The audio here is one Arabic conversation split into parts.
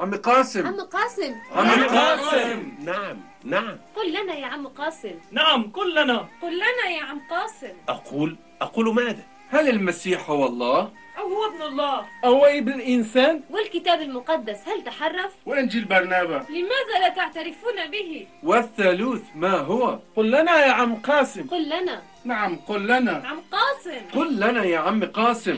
عم قاسم. عم قاسم. عم قاسم. نعم نعم. قل لنا يا عم قاسم. نعم قل لنا. قل لنا يا عم قاسم. أقول ماذا؟ هل المسيح هو الله؟ أو هو ابن الله؟ أو ابن الإنسان؟ والكتاب المقدس هل تحرف؟ وإنجيل برنابا لماذا لا تعترفون به؟ والثالوث ما هو؟ قل لنا يا عم قاسم. قل لنا. نعم قل لنا. عم قاسم. قل لنا يا عم قاسم.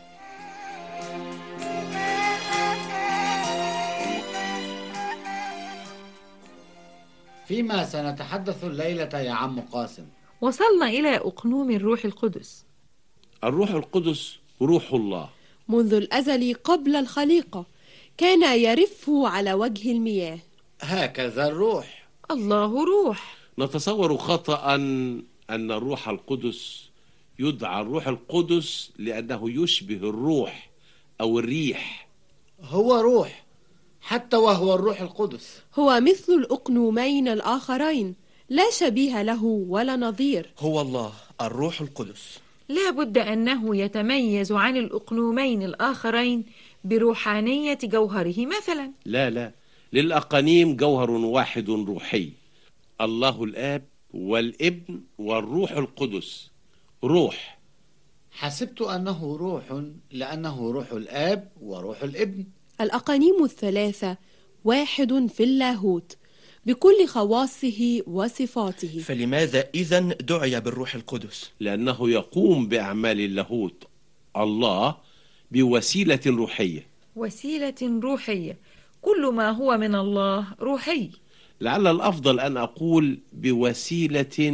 فيما سنتحدث الليلة يا عم قاسم؟ وصلنا إلى أقنوم الروح القدس. الروح القدس روح الله منذ الأزل قبل الخليقة، كان يرف على وجه المياه. هكذا الروح. الله روح. نتصور خطأ أن الروح القدس يدعى الروح القدس لأنه يشبه الروح أو الريح. هو روح حتى وهو الروح القدس. هو مثل الأقنومين الآخرين، لا شبيه له ولا نظير. هو الله الروح القدس. لا بد أنه يتميز عن الأقنومين الآخرين بروحانية جوهره مثلا. لا، للأقانيم جوهر واحد روحي، الله الآب والابن والروح القدس روح. حسبت أنه روح لأنه روح الآب وروح الابن. الأقانيم الثلاثة واحد في اللاهوت بكل خواصه وصفاته. فلماذا إذن دعي بالروح القدس؟ لأنه يقوم بأعمال اللاهوت الله بوسيلة روحية. وسيلة روحية، كل ما هو من الله روحي. لعل الأفضل أن أقول بوسيلة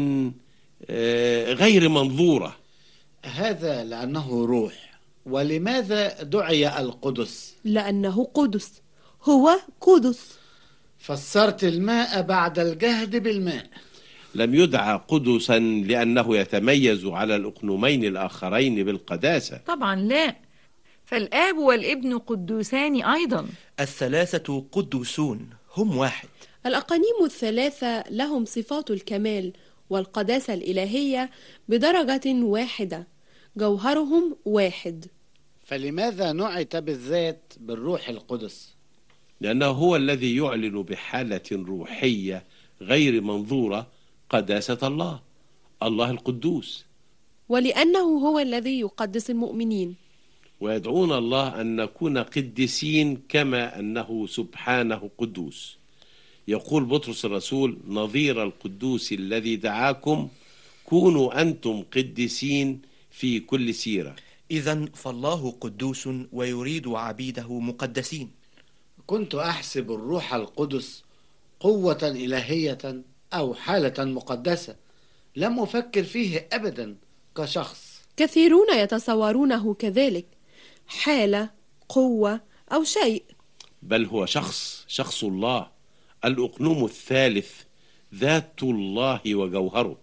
غير منظورة. هذا لأنه روح. ولماذا دعي القدس؟ لأنه قدس، هو قدس. فسرت الماء بعد الجهد بالماء. لم يدعى قدسا لأنه يتميز على الأقنومين الآخرين بالقداسة. طبعا لا، فالآب والابن قدوسان أيضا. الثلاثة قدوسون، هم واحد. الأقانيم الثلاثة لهم صفات الكمال والقداسة الإلهية بدرجة واحدة، جوهرهم واحد. فلماذا نعت بالذات بالروح القدس؟ لأنه هو الذي يعلن بحالة روحية غير منظورة قداسة الله القدوس. ولأنه هو الذي يقدس المؤمنين. ويدعون الله أن نكون قديسين كما أنه سبحانه قدوس. يقول بطرس الرسول: نظير القدوس الذي دعاكم كونوا أنتم قديسين في كل سيرة. إذن فالله قدوس ويريد عبيده مقدسين. كنت أحسب الروح القدس قوة إلهية أو حالة مقدسة، لم أفكر فيه أبدا كشخص. كثيرون يتصورونه كذلك، حالة، قوة أو شيء. بل هو شخص الله، الأقنوم الثالث، ذات الله وجوهره.